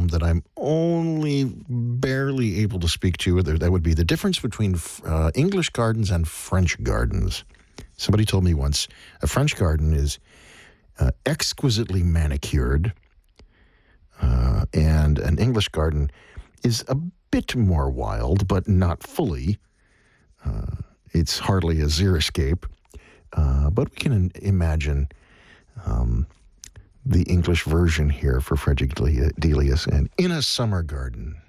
that I'm only barely able to speak to. That would be the difference between English gardens and French gardens. Somebody told me once a French garden is exquisitely manicured, and an English garden is a bit more wild, but not fully. It's hardly a xeriscape, but we can imagine the English version here for Frederick Delius and In a Summer Garden.